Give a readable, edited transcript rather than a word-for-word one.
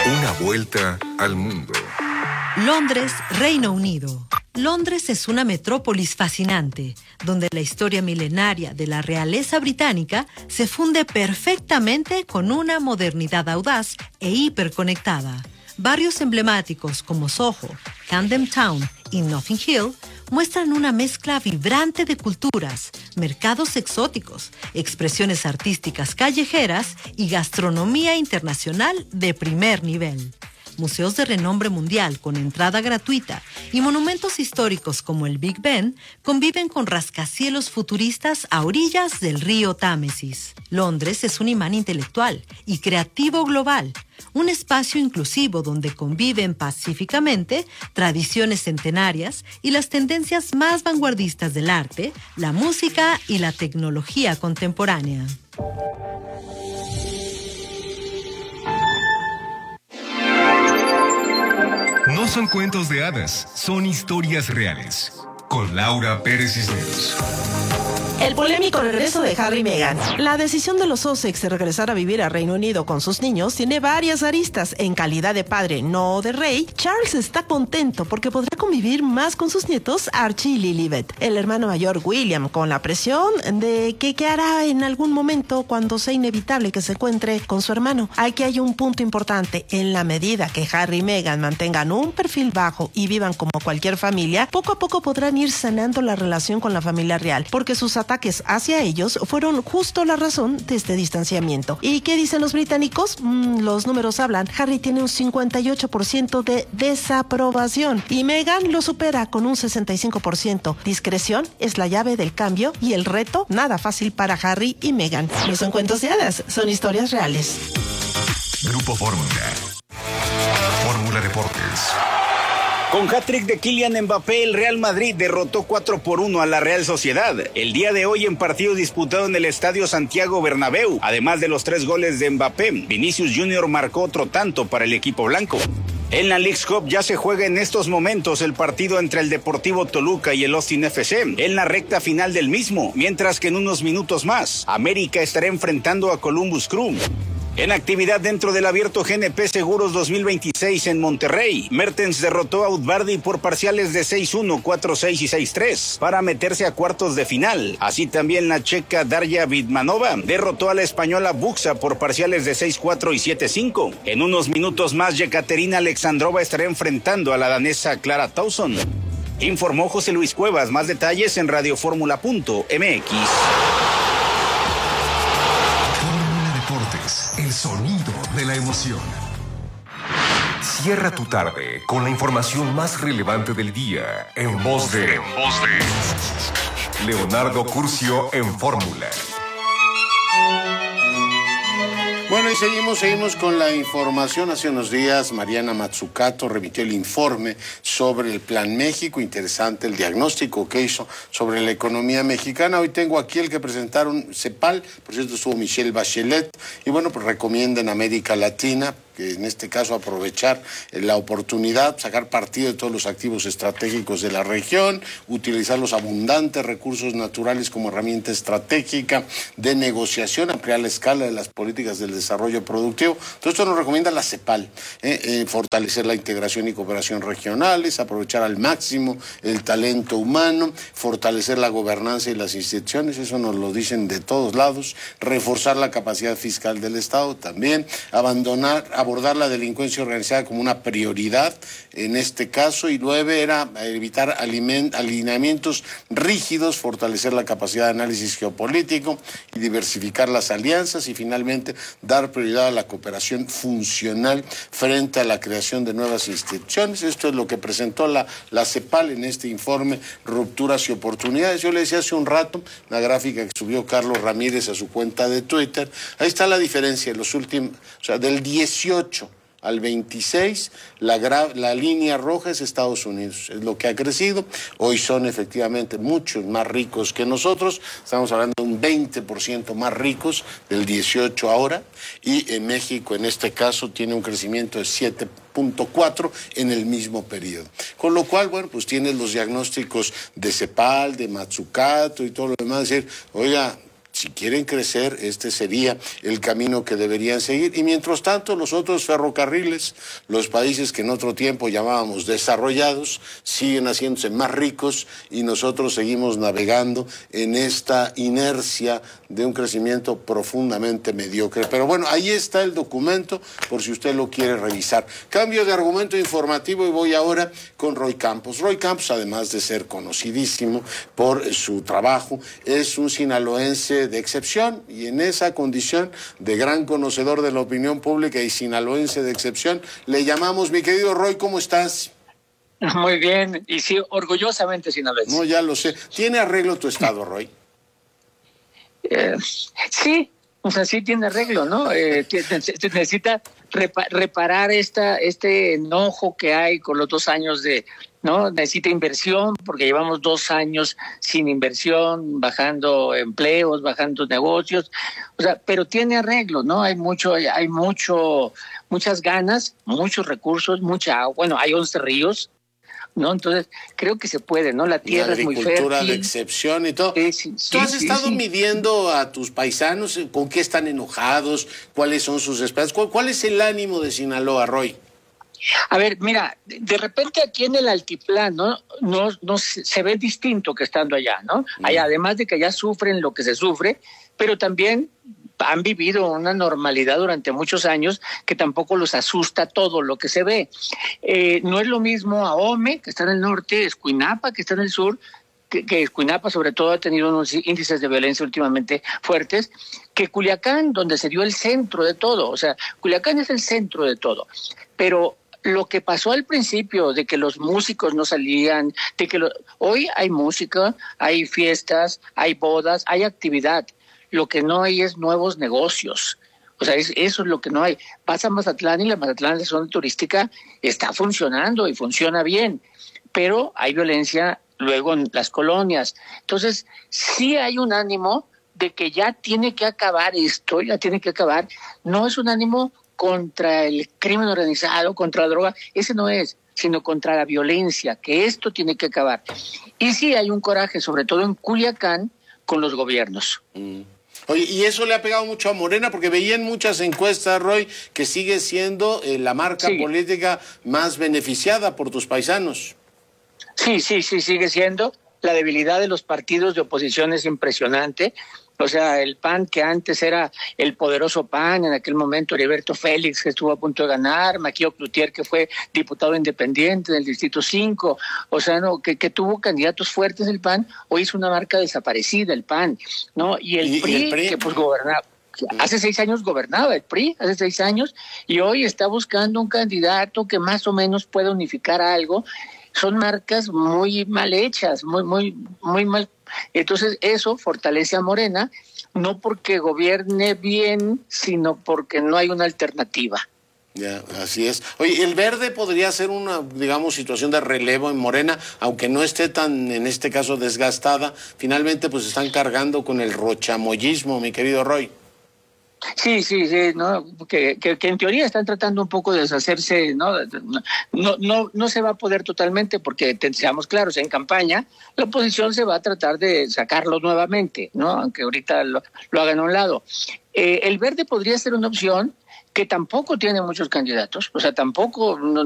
Una vuelta al mundo. Londres, Reino Unido. Londres es una metrópolis fascinante, donde la historia milenaria de la realeza británica se funde perfectamente con una modernidad audaz e hiperconectada. Barrios emblemáticos como Soho, Camden Town y Notting Hill muestran una mezcla vibrante de culturas, mercados exóticos, expresiones artísticas callejeras y gastronomía internacional de primer nivel. Museos de renombre mundial con entrada gratuita y monumentos históricos como el Big Ben conviven con rascacielos futuristas a orillas del río Támesis. Londres es un imán intelectual y creativo global, un espacio inclusivo donde conviven pacíficamente tradiciones centenarias y las tendencias más vanguardistas del arte, la música y la tecnología contemporánea. No son cuentos de hadas, son historias reales. Con Laura Pérez Cisneros. El polémico regreso de Harry y Meghan. La decisión de los Sussex de regresar a vivir a Reino Unido con sus niños tiene varias aristas. En calidad de padre, no de rey, Charles está contento porque podrá convivir más con sus nietos Archie y Lilibet. El hermano mayor William, con la presión de que qué hará en algún momento cuando sea inevitable que se encuentre con su hermano. Aquí hay un punto importante. En la medida que Harry y Meghan mantengan un perfil bajo y vivan como cualquier familia, poco a poco podrán ir sanando la relación con la familia real, porque sus ataques hacia ellos fueron justo la razón de este distanciamiento. ¿Y qué dicen los británicos? Los números hablan. Harry tiene un 58% de desaprobación y Meghan lo supera con un 65%. Discreción es la llave del cambio y el reto nada fácil para Harry y Meghan. No son cuentos de hadas, son historias reales. Grupo Fórmula. Fórmula Deportes. Con hat-trick de Kylian Mbappé, el Real Madrid derrotó 4-1 a la Real Sociedad. El día de hoy en partido disputado en el Estadio Santiago Bernabéu. Además de los 3 goles de Mbappé, Vinicius Jr. marcó otro tanto para el equipo blanco. En la Leagues Cup ya se juega en estos momentos el partido entre el Deportivo Toluca y el Austin FC, en la recta final del mismo, mientras que en unos minutos más, América estará enfrentando a Columbus Crew. En actividad dentro del Abierto GNP Seguros 2026 en Monterrey, Mertens derrotó a Udvardy por parciales de 6-1, 4-6 y 6-3 para meterse a cuartos de final. Así también la checa Darya Vidmanova derrotó a la española Buxa por parciales de 6-4 y 7-5. En unos minutos más, Yekaterina Alexandrova estará enfrentando a la danesa Clara Tauson. Informó José Luis Cuevas. Más detalles en radioformula.mx. El sonido de la emoción. Cierra tu tarde con la información más relevante del día en voz de Leonardo Curcio en Fórmula. Bueno, y seguimos con la información. Hace unos días Mariana Mazzucato remitió el informe sobre el Plan México. Interesante el diagnóstico que hizo sobre la economía mexicana. Hoy tengo aquí el que presentaron CEPAL, por cierto estuvo Michelle Bachelet, y bueno, pues recomienda en América Latina, que en este caso aprovechar la oportunidad, sacar partido de todos los activos estratégicos de la región, utilizar los abundantes recursos naturales como herramienta estratégica de negociación, ampliar la escala de las políticas del desarrollo productivo. Todo esto nos recomienda la CEPAL, fortalecer la integración y cooperación regionales, aprovechar al máximo el talento humano, fortalecer la gobernanza y las instituciones, eso nos lo dicen de todos lados, reforzar la capacidad fiscal del Estado también, abordar la delincuencia organizada como una prioridad en este caso, y 9 era evitar alineamientos rígidos, fortalecer la capacidad de análisis geopolítico y diversificar las alianzas, y finalmente dar prioridad a la cooperación funcional frente a la creación de nuevas instituciones. Esto es lo que presentó la CEPAL en este informe Rupturas y Oportunidades. Yo le decía hace un rato, la gráfica que subió Carlos Ramírez a su cuenta de Twitter, ahí está la diferencia en los últimos, o sea, del 18 al 26, la línea roja es Estados Unidos, es lo que ha crecido. Hoy son efectivamente muchos más ricos que nosotros, estamos hablando de un 20% más ricos del 18 ahora, y en México en este caso tiene un crecimiento de 7.4 en el mismo periodo. Con lo cual, bueno, pues tienes los diagnósticos de CEPAL, de Mazzucato y todo lo demás, decir, oiga, Si quieren crecer, este sería el camino que deberían seguir. Y mientras tanto, los otros ferrocarriles, los países que en otro tiempo llamábamos desarrollados, siguen haciéndose más ricos y nosotros seguimos navegando en esta inercia de un crecimiento profundamente mediocre. Pero bueno, ahí está el documento por si usted lo quiere revisar. Cambio de argumento informativo y voy ahora con Roy Campos. Roy Campos, además de ser conocidísimo por su trabajo, es un sinaloense de excepción y en esa condición de gran conocedor de la opinión pública y sinaloense de excepción, le llamamos. Mi querido Roy, ¿cómo estás? Muy bien, y sí, orgullosamente sinaloense. No, ya lo sé. ¿Tiene arreglo tu estado, Roy? Sí, o sea, sí tiene arreglo, ¿no? Necesita reparar este enojo que hay con los 2 años ¿no? Necesita inversión, porque llevamos 2 años sin inversión, bajando empleos, bajando negocios, o sea, pero tiene arreglo, ¿no? Hay muchas ganas, muchos recursos, mucha agua, bueno, hay 11 ríos, ¿no? Entonces, creo que se puede, ¿no? La tierra es muy fértil. Agricultura de excepción y todo. ¿Tú has estado midiendo a tus paisanos con qué están enojados, cuáles son sus esperanzas? ¿Cuál es el ánimo de Sinaloa, Roy? A ver, mira, de repente aquí en el altiplano no se ve distinto que estando allá, ¿no? Allá, además de que allá sufren lo que se sufre, pero también han vivido una normalidad durante muchos años que tampoco los asusta todo lo que se ve. No es lo mismo Ahome, que está en el norte, Escuinapa, que está en el sur, que Escuinapa sobre todo ha tenido unos índices de violencia últimamente fuertes, que Culiacán, donde se dio el centro de todo. O sea, Culiacán es el centro de todo. Pero lo que pasó al principio de que los músicos no salían, hoy hay música, hay fiestas, hay bodas, hay actividad. Lo que no hay es nuevos negocios. O sea, eso es lo que no hay. Pasa a Mazatlán y la Mazatlán, la zona turística, está funcionando y funciona bien, pero hay violencia luego en las colonias. Entonces, sí hay un ánimo de que ya tiene que acabar esto, ya tiene que acabar. No es un ánimo contra el crimen organizado, contra la droga, ese no es, sino contra la violencia, que esto tiene que acabar. Y sí hay un coraje, sobre todo en Culiacán, con los gobiernos. Oye, y eso le ha pegado mucho a Morena, porque veía en muchas encuestas, Roy, que sigue siendo la marca política más beneficiada por tus paisanos. Sí, sigue siendo. La debilidad de los partidos de oposición es impresionante. O sea, el PAN, que antes era el poderoso PAN, en aquel momento Heriberto Félix, que estuvo a punto de ganar, Maquillo Cloutier, que fue diputado independiente del Distrito 5, o sea, no, que tuvo candidatos fuertes el PAN, hoy es una marca desaparecida el PAN, ¿no? Y el PRI, que pues gobernaba. Hace 6 años gobernaba el PRI, hace 6 años, y hoy está buscando un candidato que más o menos pueda unificar algo. Son marcas muy mal hechas, muy mal. Entonces eso fortalece a Morena, no porque gobierne bien, sino porque no hay una alternativa. Ya, así es. Oye, ¿el verde podría ser una, digamos, situación de relevo en Morena, aunque no esté tan, en este caso, desgastada? Finalmente, pues están cargando con el rochamoyismo, mi querido Roy. Sí, ¿no? Que en teoría están tratando un poco de deshacerse, ¿no? No se va a poder totalmente porque, seamos claros, en campaña la oposición se va a tratar de sacarlo nuevamente, ¿no? Aunque ahorita lo hagan a un lado. El verde podría ser una opción que tampoco tiene muchos candidatos, o sea, tampoco